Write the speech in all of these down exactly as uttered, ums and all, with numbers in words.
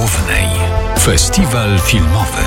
Głównej. Festiwal filmowy.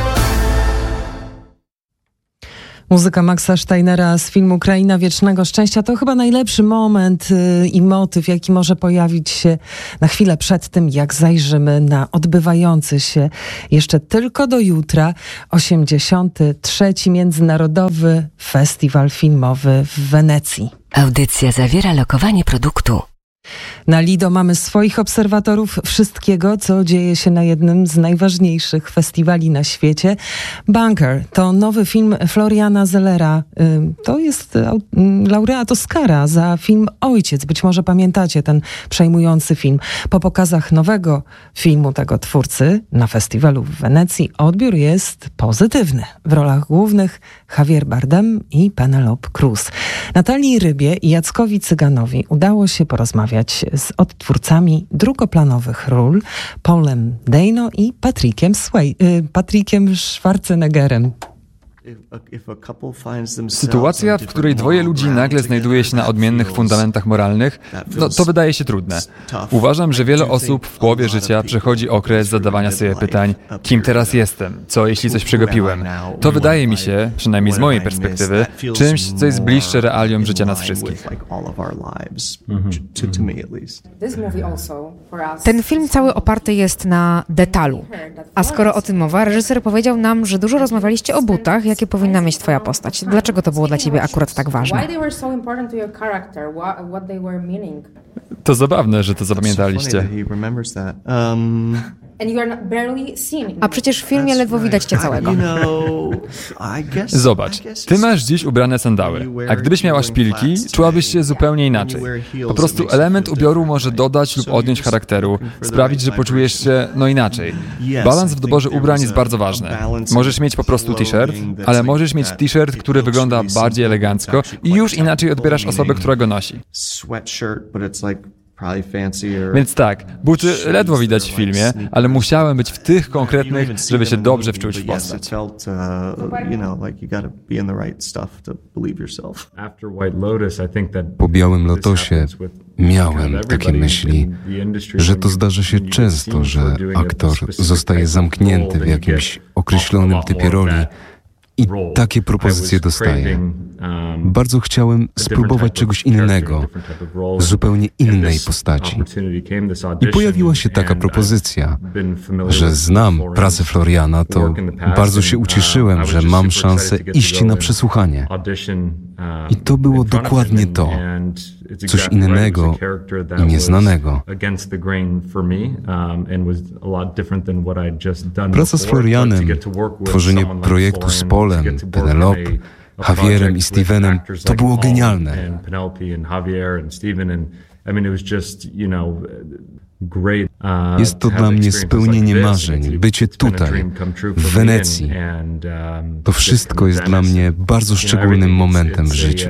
Muzyka Maxa Steinera z filmu Kraina Wiecznego Szczęścia to chyba najlepszy moment yy, i motyw, jaki może pojawić się na chwilę przed tym, jak zajrzymy na odbywający się jeszcze tylko do jutra osiemdziesiąty trzeci Międzynarodowy Festiwal Filmowy w Wenecji. Audycja zawiera lokowanie produktu. Na Lido mamy swoich obserwatorów wszystkiego, co dzieje się na jednym z najważniejszych festiwali na świecie. Bunker to nowy film Floriana Zellera. To jest laureat Oscara za film Ojciec. Być może pamiętacie ten przejmujący film. Po pokazach nowego filmu tego twórcy na festiwalu w Wenecji odbiór jest pozytywny. W rolach głównych Javier Bardem i Penelope Cruz. Natalii Rybie i Jackowi Cyganowi udało się porozmawiać z odtwórcami drugoplanowych ról Paulem Dano i Patrickiem, Sway- Patrickiem Schwarzeneggerem. Sytuacja, w której dwoje ludzi nagle znajduje się na odmiennych fundamentach moralnych, no, to wydaje się trudne. Uważam, że wiele osób w połowie życia przechodzi okres zadawania sobie pytań, kim teraz jestem, co jeśli coś przegapiłem. To wydaje mi się, przynajmniej z mojej perspektywy, czymś, co jest bliższe realiom życia nas wszystkich. Ten film cały oparty jest na detalu. A skoro o tym mowa, reżyser powiedział nam, że dużo rozmawialiście o butach, jakie powinna mieć twoja postać. Dlaczego to było dla ciebie akurat tak ważne? To zabawne, że to zapamiętaliście. A przecież w filmie ledwo widać cię całego. Zobacz, ty masz dziś ubrane sandały, a gdybyś miała szpilki, czułabyś się zupełnie inaczej. Po prostu element ubioru może dodać lub odjąć charakteru, sprawić, że poczujesz się no inaczej. Balans w doborze ubrań jest bardzo ważny. Możesz mieć po prostu t-shirt, ale możesz mieć t-shirt, który wygląda bardziej elegancko i już inaczej odbierasz osobę, która go nosi. Więc tak, buty ledwo widać w filmie, ale musiałem być w tych konkretnych, żeby się dobrze wczuć w postać. Po Białym Lotosie miałem takie myśli, że to zdarza się często, że aktor zostaje zamknięty w jakimś określonym typie roli i takie propozycje dostaję. Bardzo chciałem spróbować czegoś innego, zupełnie innej postaci. I pojawiła się taka propozycja, że znam pracę Floriana, to bardzo się ucieszyłem, że mam szansę iść na przesłuchanie. I to było dokładnie to, coś innego i nieznanego. Praca z Florianem, tworzenie projektu z Paulem, Penelope, Javierem i Stevenem, to było genialne. Jest to dla mnie spełnienie marzeń, bycie tutaj, w Wenecji. To wszystko jest dla mnie bardzo szczególnym momentem w życiu.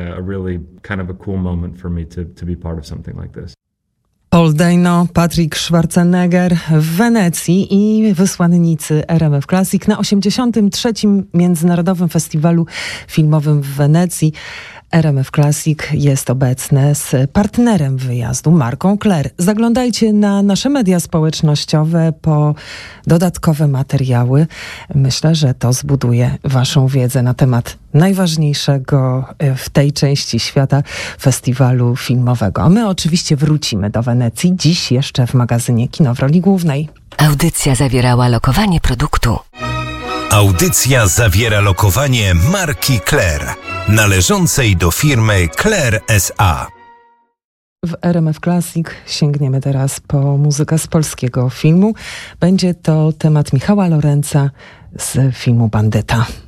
Paul Dano, Patrick Schwarzenegger w Wenecji i wysłannicy R M F Classic na osiemdziesiątym trzecim Międzynarodowym Festiwalu Filmowym w Wenecji. R M F Classic jest obecne z partnerem wyjazdu, marką Claire. Zaglądajcie na nasze media społecznościowe po dodatkowe materiały. Myślę, że to zbuduje waszą wiedzę na temat najważniejszego w tej części świata festiwalu filmowego. A my oczywiście wrócimy do Wenecji dziś jeszcze w magazynie Kino w roli głównej. Audycja zawierała lokowanie produktu. Audycja zawiera lokowanie marki Claire, należącej do firmy Claire S A. W R M F Classic sięgniemy teraz po muzykę z polskiego filmu. Będzie to temat Michała Lorenza z filmu Bandyta.